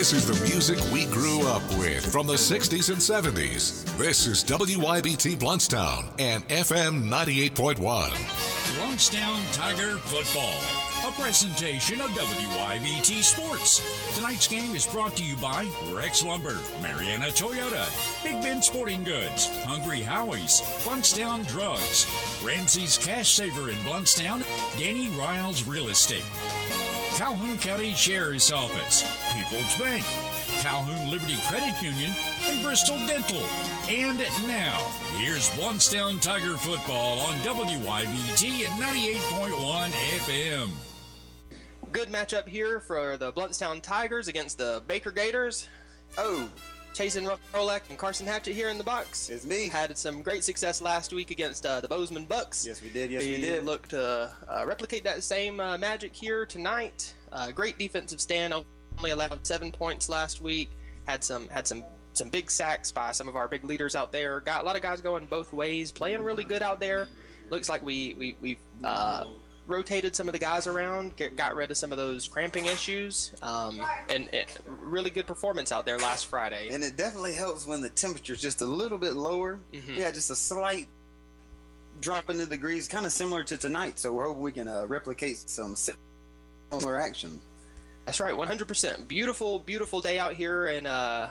This is the music we grew up with from the 60s and 70s. This is WYBT Bluntstown and FM 98.1. Bluntstown Tiger Football, a presentation of WYBT Sports. Tonight's game is brought to you by Rex Lumber, Mariana Toyota, Big Ben Sporting Goods, Hungry Howie's, Bluntstown Drugs, Ramsey's Cash Saver in Bluntstown, Danny Riles Real Estate, Calhoun County Sheriff's Office, People's Bank, Calhoun Liberty Credit Union, and Bristol Dental. And now, here's Bluntstown Tiger Football on WYBT at 98.1 FM. Good matchup here for the Bluntstown Tigers against the Baker Gators. Oh, Chasen Rolek and Carson Hatchett here in the box. It's me. Had some great success last week against the Bozeman Bucks. Yes, we did. We look to replicate that same magic here tonight. Great defensive stand. Only allowed 7 points last week. Had some big sacks by some of our big leaders out there. Got a lot of guys going both ways, playing really good out there. Looks like we've rotated some of the guys around, got rid of some of those cramping issues, and really good performance out there last Friday. And it definitely helps when the temperature's just a little bit lower. Mm-hmm. Yeah, just a slight drop in the degrees, kind of similar to tonight. So we're hoping we can replicate some similar action. That's right, 100%. Beautiful, beautiful day out here in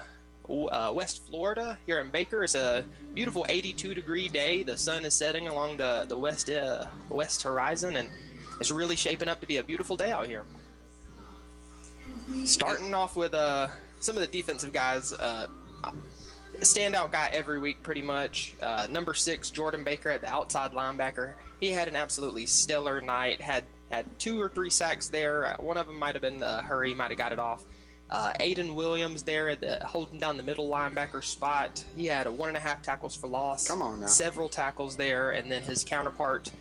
West Florida, here in Baker. It's a beautiful 82-degree day. The sun is setting along the west horizon, and it's really shaping up to be a beautiful day out here. Starting off with some of the defensive guys, standout guy every week pretty much. Number 6, Jordan Baker at the outside linebacker. He had an absolutely stellar night, had 2 or 3 sacks there. One of them might have been Hurry, might have got it off. Aiden Williams there at holding down the middle linebacker spot. He had 1.5 tackles for loss. Come on now. Several tackles there, and then his counterpart,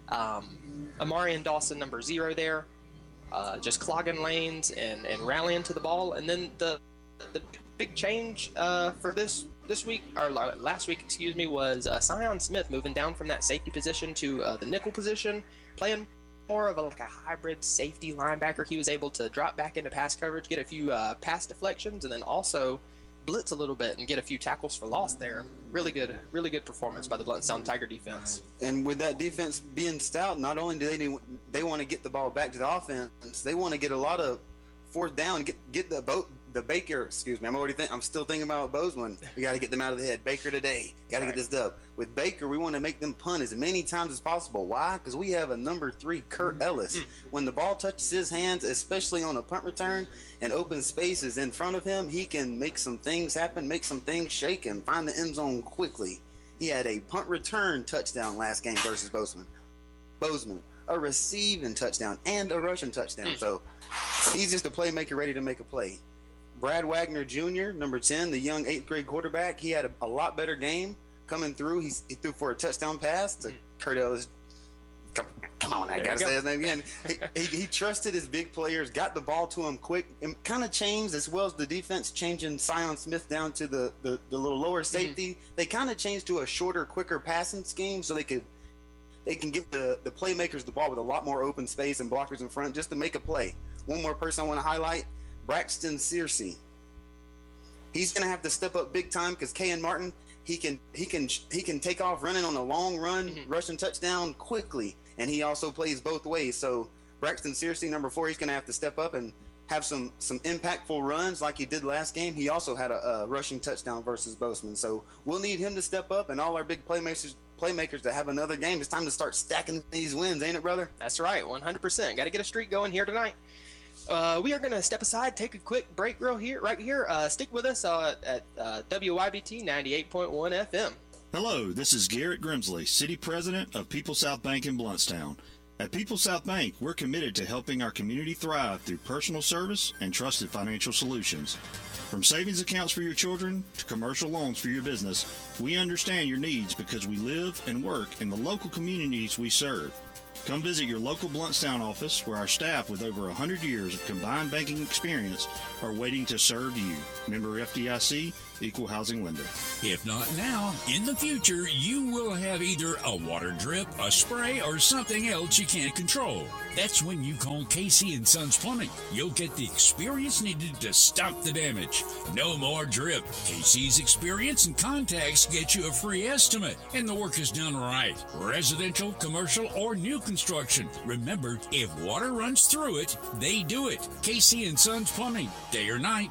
Amarian Dawson, number 0 there, just clogging lanes and rallying to the ball. And then the big change for this week, or last week, excuse me, was Sion Smith moving down from that safety position to the nickel position, playing more of a hybrid safety linebacker. He was able to drop back into pass coverage, get a few pass deflections, and then also blitz a little bit and get a few tackles for loss there. Really good performance by the Bluntstown Tiger defense. And with that defense being stout, not only do they want to get the ball back to the offense, they want to get a lot of fourth down, get the Baker, excuse me, I'm still thinking about Bozeman. We got to get them out of the head. Baker today. Got to get this dub. With Baker, we want to make them punt as many times as possible. Why? Because we have a number 3, Kurt Ellis. When the ball touches his hands, especially on a punt return and open spaces in front of him, he can make some things happen, make some things shake, and find the end zone quickly. He had a punt return touchdown last game versus Bozeman, a receiving touchdown, and a rushing touchdown. So he's just a playmaker ready to make a play. Brad Wagner Jr., number 10, the young 8th grade quarterback, he had a lot better game coming through. He threw for a touchdown pass to Kurt Ellis. Come on, I gotta say his name again. He trusted his big players, got the ball to him quick, and kind of changed, as well as the defense changing Sion Smith down to the little lower safety. Mm-hmm. They kind of changed to a shorter, quicker passing scheme so they can give the playmakers the ball with a lot more open space and blockers in front just to make a play. One more person I want to highlight. Braxton Searcy. He's going to have to step up big time because Kayan Martin, he can take off running on a long run, rushing touchdown quickly, and he also plays both ways. So Braxton Searcy, number 4, he's going to have to step up and have some impactful runs like he did last game. He also had a rushing touchdown versus Bozeman. So we'll need him to step up, and all our big playmakers to have another game. It's time to start stacking these wins, ain't it, brother? That's right, 100%. Got to get a streak going here tonight. We are going to step aside, take a quick break right here. Stick with us at WYBT 98.1 FM. Hello, this is Garrett Grimsley, City President of People South Bank in Bluntstown. At People South Bank, we're committed to helping our community thrive through personal service and trusted financial solutions. From savings accounts for your children to commercial loans for your business, we understand your needs because we live and work in the local communities we serve. Come visit your local Bluntstown office where our staff with over 100 years of combined banking experience are waiting to serve you. Member FDIC, Equal Housing Lender. If not now, in the future, you will have either a water drip, a spray, or something else you can't control. That's when you call Casey & Sons Plumbing. You'll get the experience needed to stop the damage. No more drip. Casey's experience and contacts get you a free estimate, and the work is done right. Residential, commercial, or new construction. Remember, if water runs through it, they do it. Casey & Sons Plumbing. Day or night,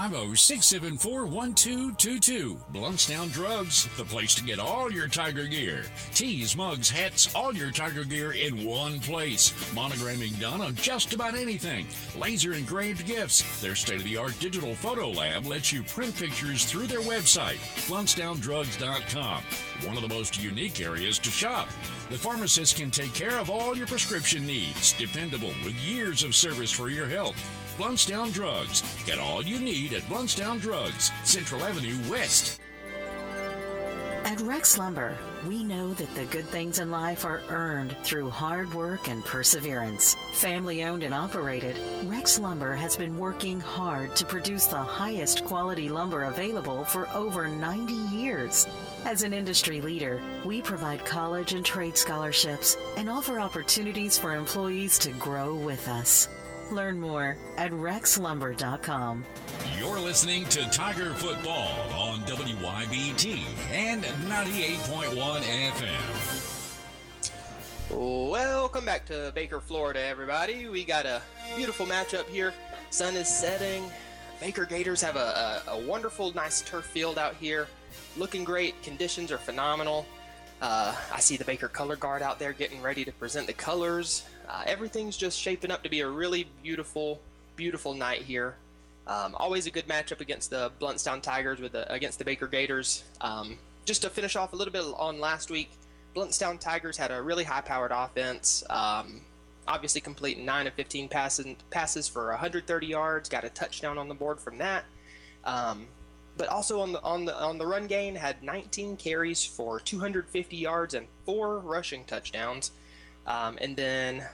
850-674-1222. Bluntstown Drugs, the place to get all your Tiger gear. Tees, mugs, hats, all your Tiger gear in one place. Monogramming done on just about anything. Laser engraved gifts. Their state-of-the-art digital photo lab lets you print pictures through their website, BluntstownDrugs.com. One of the most unique areas to shop. The pharmacist can take care of all your prescription needs. Dependable with years of service for your health. Bluntstown Drugs. Get all you need at Bluntstown Drugs, Central Avenue West. At Rex Lumber, we know that the good things in life are earned through hard work and perseverance. Family owned and operated, Rex Lumber has been working hard to produce the highest quality lumber available for over 90 years. As an industry leader, we provide college and trade scholarships and offer opportunities for employees to grow with us. Learn more at rexlumber.com. You're listening to Tiger Football on WYBT and 98.1 FM. Welcome back to Baker, Florida, everybody. We got a beautiful matchup here. Sun is setting. Baker Gators have a wonderful, nice turf field out here. Looking great. Conditions are phenomenal. I see the Baker color guard out there getting ready to present the colors. Everything's just shaping up to be a really beautiful, beautiful night here. Always a good matchup against the Bluntstown Tigers against the Baker Gators. Just to finish off a little bit on last week, Bluntstown Tigers had a really high-powered offense. Obviously completing 9 of 15 passes for 130 yards. Got a touchdown on the board from that. But also on the run game, had 19 carries for 250 yards and 4 rushing touchdowns. And then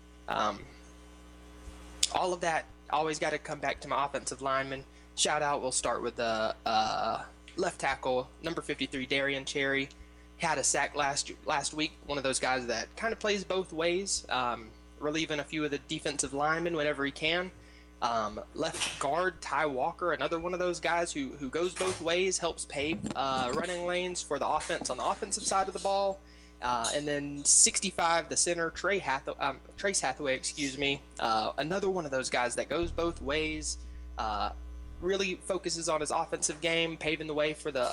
all of that always got to come back to my offensive lineman. Shout out, we'll start with the left tackle, number 53, Darian Cherry. Had a sack last week, one of those guys that kind of plays both ways, relieving a few of the defensive linemen whenever he can. Left guard, Ty Walker, another one of those guys who goes both ways, helps pave running lanes for the offense on the offensive side of the ball. And then 65, the center, Trace Hathaway, another one of those guys that goes both ways, really focuses on his offensive game, paving the way for the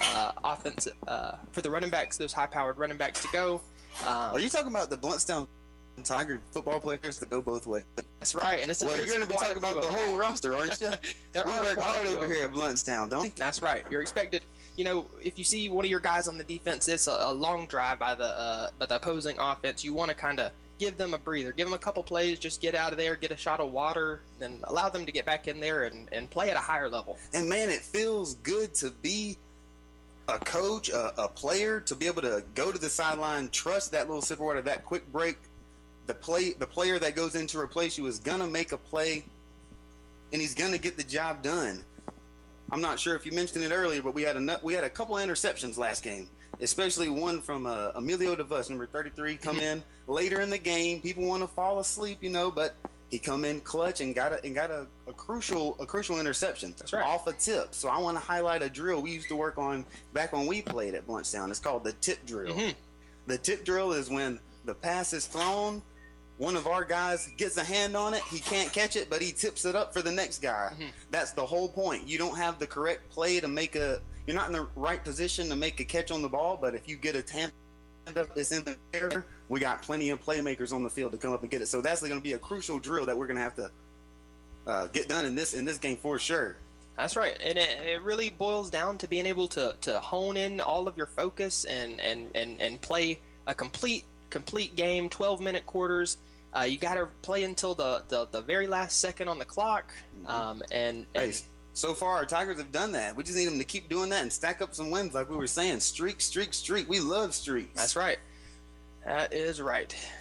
for the running backs, those high-powered running backs to go. Are you talking about the Bluntstown Tiger football players that go both ways? That's right. And you're going to be talking about the whole roster, aren't you? We work hard over here at Bluntstown, don't we? That's right. You're expected. If you see one of your guys on the defense, it's a long drive by the opposing offense. You want to kind of give them a breather, give them a couple plays, just get out of there, get a shot of water, and allow them to get back in there and play at a higher level. And man, it feels good to be a coach, a player, to be able to go to the sideline, trust that little sip of water, that quick break. The player that goes in to replace you is gonna make a play, and he's gonna get the job done. I'm not sure if you mentioned it earlier, but we had a couple of interceptions last game, especially one from Emilio DeVos, number 33, come in later in the game. People want to fall asleep, but he come in clutch and got a crucial interception. That's right. Off a tip. So I want to highlight a drill we used to work on back when we played at Bluntstown. It's called the tip drill. Mm-hmm. The tip drill is when the pass is thrown, one of our guys gets a hand on it. He can't catch it, but he tips it up for the next guy. Mm-hmm. That's the whole point. You don't have the correct play to make you're not in the right position to make a catch on the ball, but if you get a hand up that's in the air, we got plenty of playmakers on the field to come up and get it. So that's going to be a crucial drill that we're going to have to get done in this game for sure. That's right, and it really boils down to being able to hone in all of your focus and play a complete game, 12-minute quarters. You got to play until the very last second on the clock. Hey, so far, our Tigers have done that. We just need them to keep doing that and stack up some wins, like we were saying. Streak. We love streaks. That's right. That is right.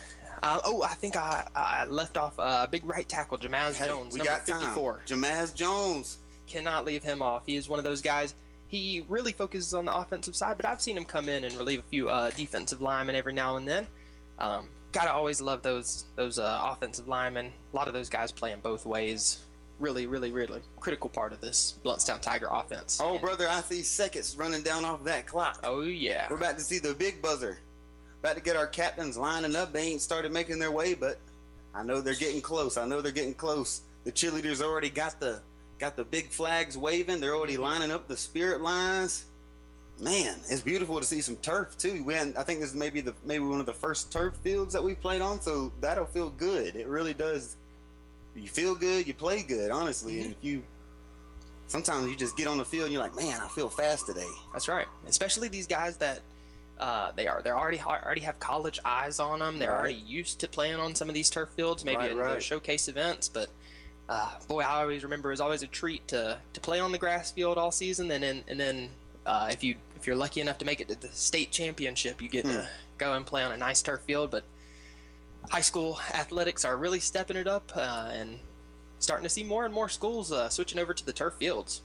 I think I left off big right tackle, Jamaz Jones, We number got time. 54. Jamaz Jones. Cannot leave him off. He is one of those guys. He really focuses on the offensive side, but I've seen him come in and relieve a few defensive linemen every now and then. Gotta always love those offensive linemen. A lot of those guys playing both ways. Really, really, really critical part of this Blountstown Tiger offense. Oh, brother, I see seconds running down off that clock. Oh, yeah. We're about to see the big buzzer. About to get our captains lining up. They ain't started making their way, but I know they're getting close. The cheerleaders already got the big flags waving. They're already lining up the spirit lines. Man, it's beautiful to see some turf too. I think this is maybe one of the first turf fields that we played on, so that'll feel good. It really does. You feel good, you play good, honestly. And sometimes you just get on the field and you're like, man, I feel fast today. That's right. Especially these guys that they already have college eyes on them. They're already used to playing on some of these turf fields, maybe in their showcase events. But boy, I always remember it was always a treat to play on the grass field all season, and then if you're lucky enough to make it to the state championship, you get to go and play on a nice turf field. But high school athletics are really stepping it up and starting to see more and more schools switching over to the turf fields.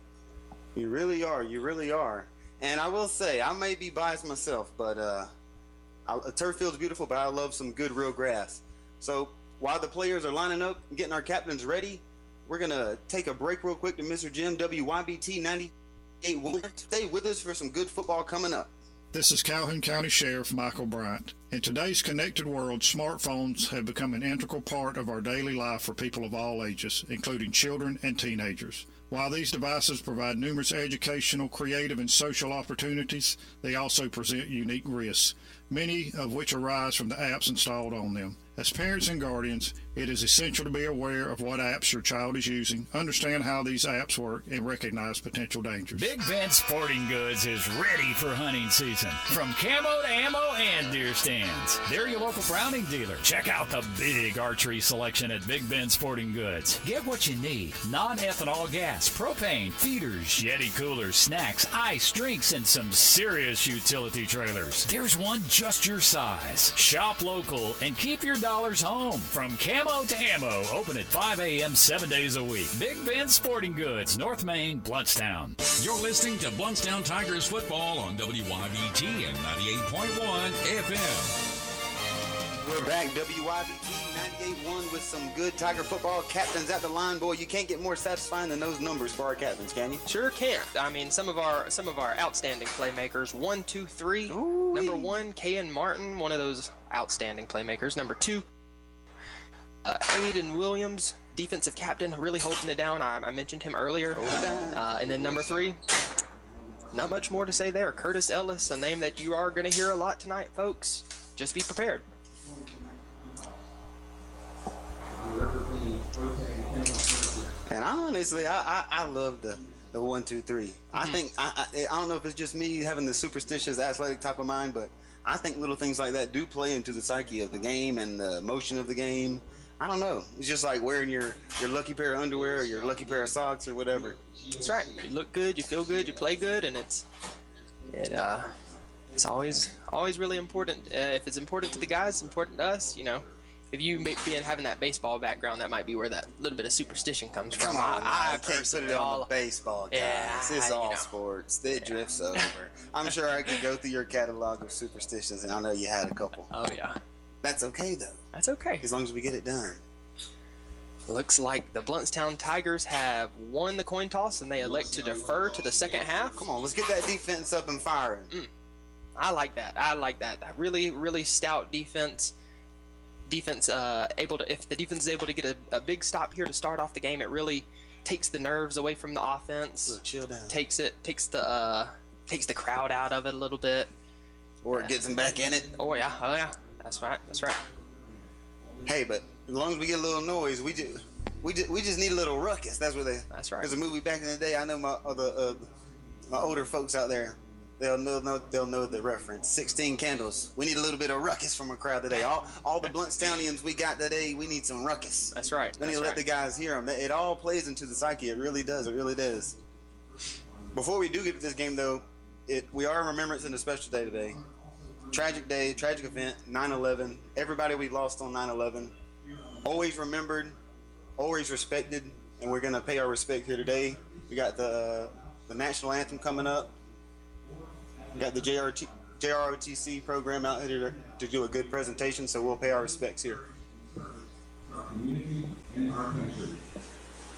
You really are. And I will say, I may be biased myself, but a turf field's beautiful, but I love some good real grass. So while the players are lining up and getting our captains ready, we're going to take a break real quick to Mr. Jim, WYBT 98.1. Stay with us for some good football coming up. This is Calhoun County Sheriff Michael Bryant. In today's connected world, smartphones have become an integral part of our daily life for people of all ages, including children and teenagers. While these devices provide numerous educational, creative, and social opportunities, they also present unique risks, many of which arise from the apps installed on them. As parents and guardians, it is essential to be aware of what apps your child is using, understand how these apps work, and recognize potential dangers. Big Ben Sporting Goods is ready for hunting season. From camo to ammo and deer stands, they're your local Browning dealer. Check out the big archery selection at Big Ben Sporting Goods. Get what you need: non-ethanol gas, propane, feeders, Yeti coolers, snacks, ice, drinks, and some serious utility trailers. There's one just your size. Shop local and keep your dollars home. From camo to ammo, open at 5 a.m. 7 days a week. Big Ben Sporting Goods, North Main, Blountstown. You're listening to Blountstown Tigers football on WYBT and 98.1 FM. We're back, WYBT 98.1 with some good Tiger football. Captains at the line. Boy, you can't get more satisfying than those numbers for our captains, can you? Sure can't. I mean, some of our outstanding playmakers. 1, 2, 3. Ooh-wee. Number 1, Kayan Martin, one of those outstanding playmakers. Number 2, Aiden Williams, defensive captain, really holding it down. I mentioned him earlier. And then number 3, not much more to say there. Curtis Ellis, a name that you are going to hear a lot tonight, folks. Just be prepared. And honestly, I love the 1, 2, 3. I think I don't know if it's just me having the superstitious athletic type of mind, but I think little things like that do play into the psyche of the game and the motion of the game. I don't know. It's just like wearing your lucky pair of underwear or your lucky pair of socks or whatever. That's right. You look good, you feel good, you play good, and it's always really important. If it's important to the guys, it's important to us. You know, if you being having that baseball background, that might be where that little bit of superstition comes from. Come on, I can't personally put it on the baseball, guys. Yeah, It's all sports. It drifts over. I'm sure I could go through your catalog of superstitions, and I know you had a couple. Oh, yeah. That's okay, though. That's okay. As long as we get it done. Looks like the Blountstown Tigers have won the coin toss, and they elect to defer to the second half. Come on, let's get that defense up and firing. I like that. That really, really stout defense. If the defense is able to get a big stop here to start off the game, it really takes the nerves away from the offense. Chill down. Takes the crowd out of it a little bit. Or it gets them back in it. Oh yeah. That's right. Hey, but as long as we get a little noise, we just need a little ruckus. That's right. There's a movie back in the day. I know my older folks out there. They'll know the reference. 16 Candles. We need a little bit of ruckus from our crowd today. All the Blountstownians we got today, we need some ruckus. That's right. We need to let the guys hear them. It all plays into the psyche. It really does. Before we do get to this game, though, we are in remembrance and a special day today. tragic day, tragic event, 9/11. Everybody we lost on 9/11, always remembered, always respected, and we're gonna pay our respect here today. We got the national anthem coming up. We got the JROTC program out here to do a good presentation, so we'll pay our respects here. Our community and our country.